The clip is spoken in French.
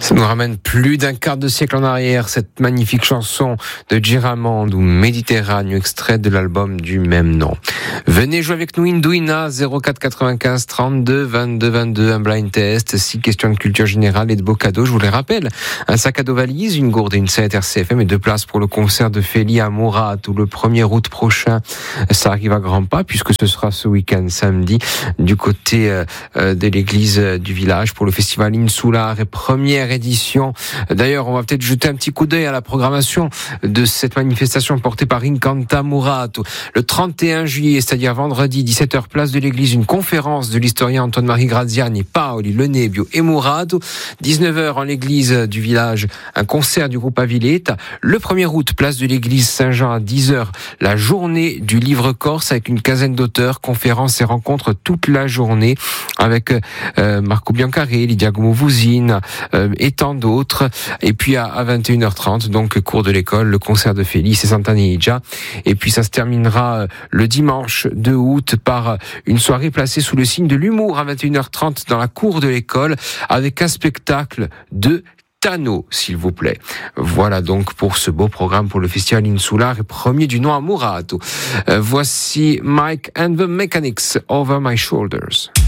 Ça nous ramène plus d'un quart de siècle en arrière, cette magnifique chanson de Giramande ou Méditerranée, extrait de l'album du même nom. Venez jouer avec nous, Indouina, 04 95 32 22 22, un blind test, 6 questions de culture générale et de beaux cadeaux, je vous les rappelle. Un sac à dos valise, une gourde et une sellette RCFM et 2 places pour le concert de Feli à Mourad, où le 1er août prochain, ça arrive à grands pas, puisque ce sera ce week-end, samedi, du côté de l'église du village pour le festival Insular et première édition. D'ailleurs, on va peut-être jeter un petit coup d'œil à la programmation de cette manifestation portée par Incanta Murato. Le 31 juillet, c'est-à-dire vendredi, 17h, place de l'église, une conférence de l'historien Antoine-Marie Graziani, Paoli, Le Nebbio et Murato. 19h en l'église du village, un concert du groupe Avileta. Le 1er août, place de l'église Saint-Jean à 10h, la journée du livre corse avec une quinzaine d'auteurs, conférences et rencontres toute la journée avec Marco Biancarelli, Lydia Gomovouzine et tant d'autres. Et puis à 21h30, donc cours de l'école, le concert de Félix et Santanija. Et puis ça se terminera le dimanche 2 août par une soirée placée sous le signe de l'humour à 21h30 dans la cour de l'école avec un spectacle de Tano, s'il vous plaît. Voilà donc pour ce beau programme pour le festival Insular et premier du nom à Murato. Voici Mike and the Mechanics, Over My Shoulders.